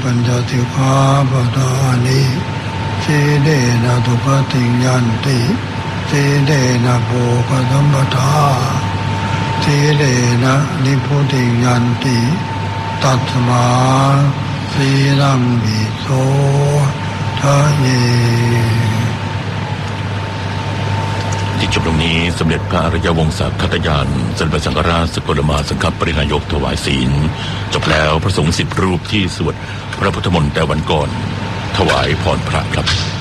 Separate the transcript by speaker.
Speaker 1: ปัญจสิกขาปทานิสีเลนะทุกขติยันติสีเลนะโภคสัมปทาสีเลนะนิพุติยันติตัสมาสีลังวิโสทะเย
Speaker 2: ที่จบตรงนี้สมเด็จพระอริยวงศาคตญาณสมเด็จพระสังฆราชสกลมหาสังฆปรินายกถวายศีลจบแล้วพระสงฆ์10 รูปที่สวดพระพุทธมนต์แต่วันก่อนถวายพรพระครับ